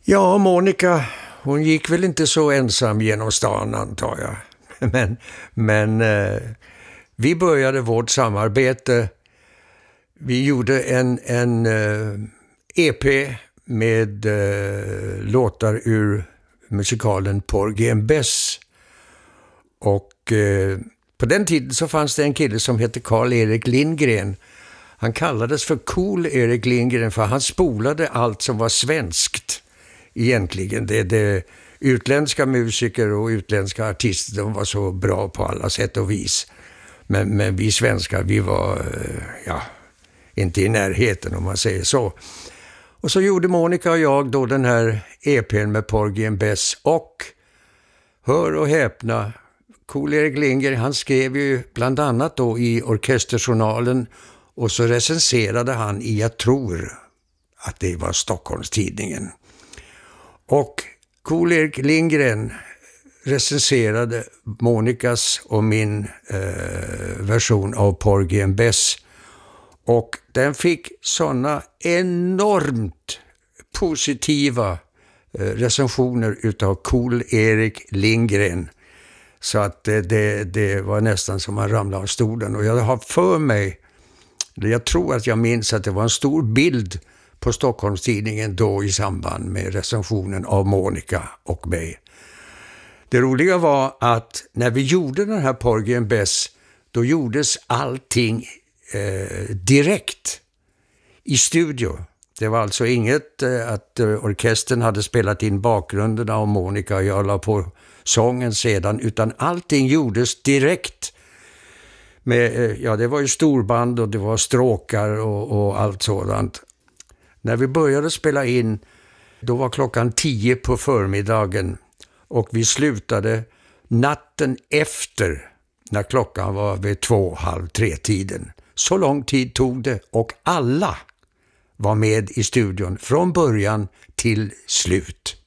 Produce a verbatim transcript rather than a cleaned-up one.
Ja, Monica, hon gick väl inte så ensam genom stan, antar jag. Men, men eh, vi började vårt samarbete. Vi gjorde en, en eh, E P med eh, låtar ur musikalen Porgy and Bess. Och eh, på den tiden så fanns det en kille som hette Carl-Erik Lindgren. Han kallades för Cool Erik Lindgren för han spolade allt som var svenskt. Egentligen, det, det utländska musiker och utländska artister, de var så bra på alla sätt och vis. Men, men vi svenskar, vi var ja, inte i närheten om man säger så. Och så gjorde Monica och jag då den här E P:n med Porgy and Bess och hör och häpna, Cool-Erik Lindgren, han skrev ju bland annat då i Orkesterjournalen och så recenserade han i, jag tror att det var Stockholmstidningen. Och Cool-Erik Lindgren recenserade Monicas och min eh, version av Porgy and Bess. Och den fick sådana enormt positiva eh, recensioner utav Cool-Erik Lindgren. Så att det, det, det var nästan som man ramlade av stolen. Och jag har för mig, jag tror att jag minns att det var en stor bild på Stockholmstidningen då i samband med recensionen av Monica och mig. Det roliga var att när vi gjorde den här Porgy and Bess, då gjordes allting eh, direkt i studio. Det var alltså inget eh, att eh, orkestern hade spelat in bakgrunderna och Monica och jag la på sången sedan, utan allting gjordes direkt. Med, eh, ja, det var ju storband och det var stråkar och, och allt sådant. När vi började spela in, då var klockan tio på förmiddagen och vi slutade natten efter när klockan var vid två, halv tre tiden. Så lång tid tog det och alla var med i studion från början till slut.